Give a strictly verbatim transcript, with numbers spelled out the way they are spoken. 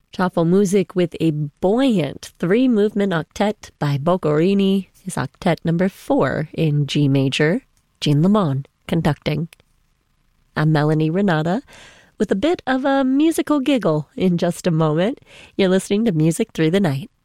Chaffo Music with a buoyant three-movement octet by Boccherini, his octet number four in G major, Jean Lemon conducting. I'm Melanie Renata with a bit of a musical giggle in just a moment. You're listening to Music Through the Night.